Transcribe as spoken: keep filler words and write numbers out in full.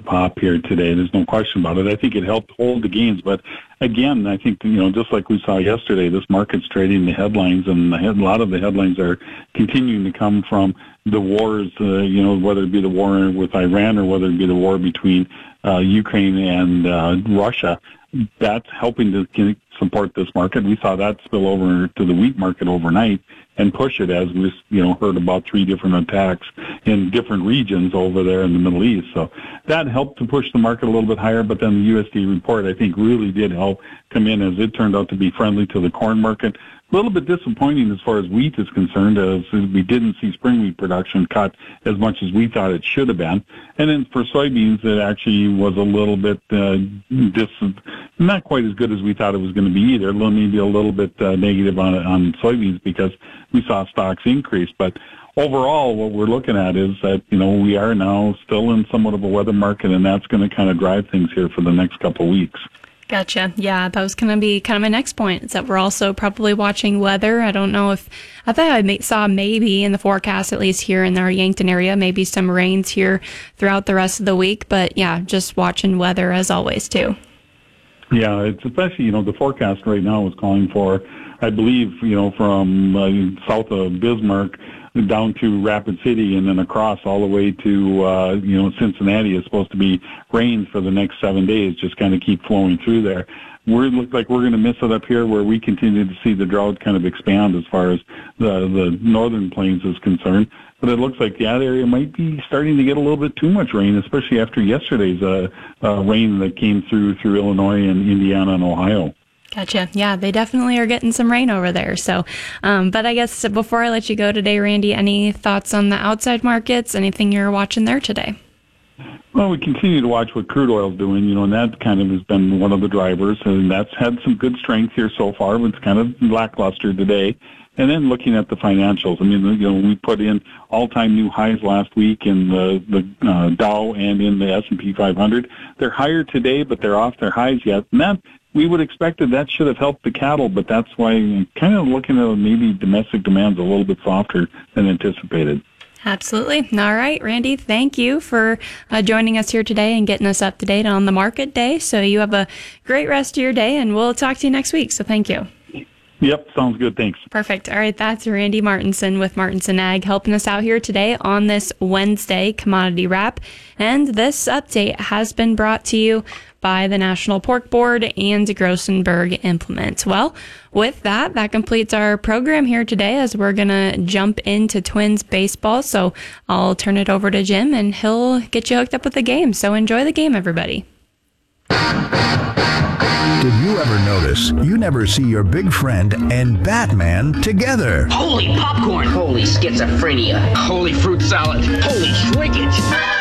pop here today. There's no question about it. I think it helped hold the gains. But again, I think, you know, just like we saw yesterday, this market's trading the headlines, and the head, a lot of the headlines are continuing to come from the wars, uh, you know, whether it be the war with Iran or whether it be the war between uh, Ukraine and uh, Russia. That's helping to support this market. We saw that spill over to the wheat market overnight and push it, as we, you know, heard about three different attacks in different regions over there in the Middle East. So that helped to push the market a little bit higher, but then the U S D A report, I think, really did help come in, as it turned out to be friendly to the corn market. A little bit disappointing as far as wheat is concerned, as we didn't see spring wheat production cut as much as we thought it should have been. And then for soybeans, it actually was a little bit uh, dis- not quite as good as we thought it was going to be either. Maybe a little bit uh, negative on on soybeans because we saw stocks increase. But overall, what we're looking at is that, you know, we are now still in somewhat of a weather market, and that's going to kind of drive things here for the next couple of weeks. Gotcha. Yeah, that was going to be kind of my next point, is that we're also probably watching weather. I don't know if, I thought I may, saw maybe in the forecast, at least here in our Yankton area, maybe some rains here throughout the rest of the week. But yeah, just watching weather as always too. Yeah, it's especially, you know, the forecast right now is calling for, I believe, you know, from uh, south of Bismarck down to Rapid City and then across all the way to, uh, you know, Cincinnati is supposed to be rain for the next seven days, just kind of keep flowing through there. We look like we're going to miss it up here, where we continue to see the drought kind of expand as far as the, the northern plains is concerned. But it looks like that area might be starting to get a little bit too much rain, especially after yesterday's uh, uh, rain that came through through Illinois and Indiana and Ohio. Gotcha. Yeah, they definitely are getting some rain over there. So, um, but I guess before I let you go today, Randy, any thoughts on the outside markets? Anything you're watching there today? Well, we continue to watch what crude oil is doing, you know, and that kind of has been one of the drivers, and that's had some good strength here so far, but it's kind of lackluster today. And then looking at the financials, I mean, you know, we put in all-time new highs last week in the, the uh, Dow and in the S and P five hundred. They're higher today, but they're off their highs yet. And that, we would expect that that should have helped the cattle, but that's why I'm kind of looking at maybe domestic demand's a little bit softer than anticipated. Absolutely. All right, Randy, thank you for uh, joining us here today and getting us up to date on the market day. So you have a great rest of your day, and we'll talk to you next week. So thank you. Yep, sounds good. Thanks. Perfect. All right, that's Randy Martinson with Martinson Ag helping us out here today on this Wednesday commodity wrap. And this update has been brought to you by the National Pork Board and Grossenberg Implement. Well, with that, that completes our program here today, as we're going to jump into Twins baseball. So I'll turn it over to Jim, and he'll get you hooked up with the game. So enjoy the game, everybody. Did you ever notice you never see your big friend and Batman together? Holy popcorn! Holy schizophrenia! Holy fruit salad! Holy shrinkage!